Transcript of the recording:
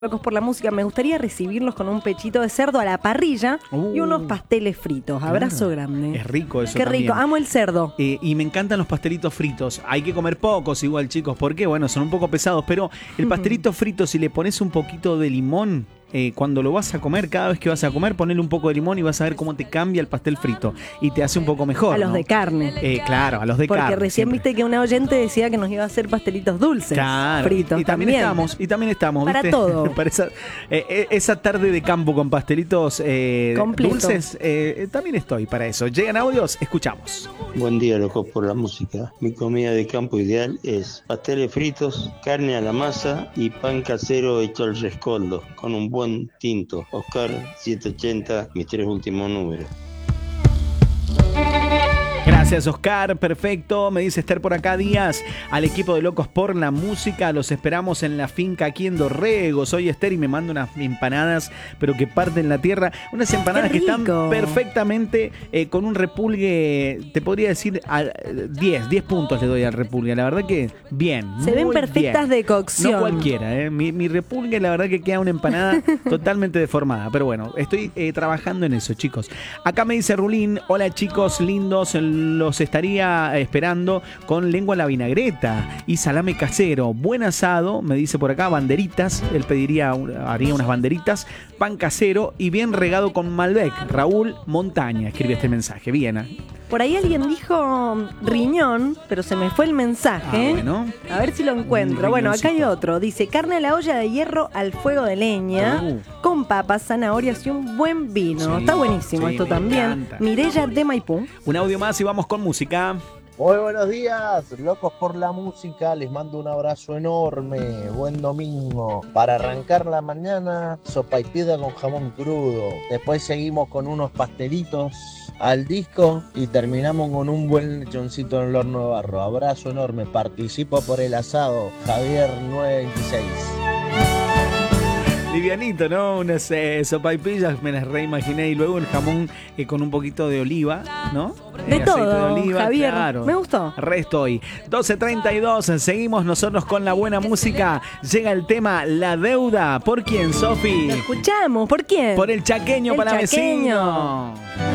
Locos por la música, me gustaría recibirlos con un pechito de cerdo a la parrilla y unos pasteles fritos. Abrazo grande. Es rico eso. Qué también. rico, amo el cerdo. Y me encantan los pastelitos fritos. Hay que comer pocos igual, chicos, porque bueno, son un poco pesados, pero el pastelito frito, si le pones un poquito de limón, cuando lo vas a comer, cada vez que vas a comer, ponele un poco de limón y vas a ver cómo te cambia el pastel frito y te hace un poco mejor. A los ¿no? de carne. Claro, a los de carne. Porque recién siempre. viste que una oyente decía que nos iba a hacer pastelitos dulces. Claro, fritos y también estamos, Para ¿viste? todo. Para esa tarde de campo con pastelitos Completo. dulces, también estoy para eso. Llegan audios, escuchamos. Buen día, locos por la música. Mi comida de campo ideal es pasteles fritos, carne a la masa y pan casero hecho al rescoldo, con un buen tinto. Oscar 780, mis 3 últimos números. Gracias, Oscar, perfecto. Me dice Esther por acá, Díaz, al equipo de Locos por la Música, los esperamos en la finca aquí en Dorrego. Soy Esther y me manda unas empanadas, pero que parten la tierra. Unas empanadas que están perfectamente con un repulgue, te podría decir, 10 puntos le doy al repulgue. La verdad que bien. Se ven perfectas de cocción. No cualquiera, mi repulgue, la verdad que queda una empanada totalmente deformada. Pero bueno, estoy trabajando en eso, chicos. Acá me dice Rulín, hola chicos lindos, los estaría esperando con lengua a la vinagreta y salame casero, buen asado, me dice por acá, banderitas, él haría unas banderitas, pan casero y bien regado con Malbec. Raúl Montaña escribe este mensaje, bien. Por ahí alguien dijo riñón, pero se me fue el mensaje. Bueno. A ver si lo encuentro. Bueno, acá hay otro. Dice, carne a la olla de hierro al fuego de leña, con papas, zanahorias y un buen vino. Sí, está buenísimo sí, esto me también. encanta. Mireya de Maipú. Un audio más y vamos con música. Muy buenos días, locos por la música, les mando un abrazo enorme, buen domingo. Para arrancar la mañana, sopaipilla con jamón crudo, después seguimos con unos pastelitos al disco y terminamos con un buen lechoncito en el horno de barro. Abrazo enorme, participo por el asado, Javier 926. Livianito, ¿no? Unas sopaipillas, me las reimaginé, y luego el jamón con un poquito de oliva, ¿no? De Aceite todo, de oliva, Javier. claro. Me gustó. Restoy. 12:32, seguimos nosotros con la buena música. Llega el tema La Deuda. ¿Por quién, Sofi? Lo escuchamos. ¿Por quién? Por el chaqueño El palavecino. chaqueño.